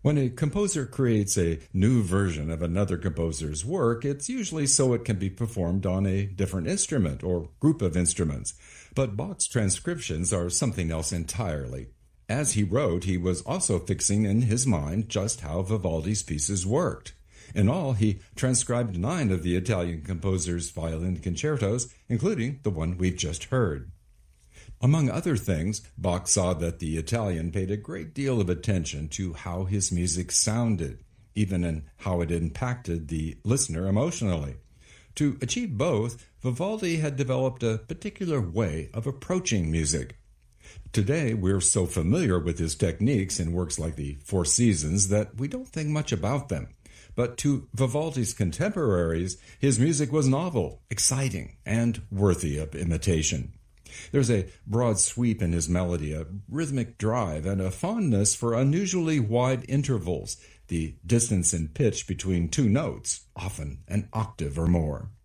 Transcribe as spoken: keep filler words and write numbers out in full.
When a composer creates a new version of another composer's work, it's usually so it can be performed on a different instrument or group of instruments. But Bach's transcriptions are something else entirely. As he wrote, he was also fixing in his mind just how Vivaldi's pieces worked. In all, he transcribed nine of the Italian composer's violin concertos, including the one we've just heard. Among other things, Bach saw that the Italian paid a great deal of attention to how his music sounded, even in how it impacted the listener emotionally. To achieve both, Vivaldi had developed a particular way of approaching music. Today, we're so familiar with his techniques in works like the Four Seasons that we don't think much about them. But to Vivaldi's contemporaries, his music was novel, exciting, and worthy of imitation. There's a broad sweep in his melody, a rhythmic drive, and a fondness for unusually wide intervals, the distance in pitch between two notes, often an octave or more.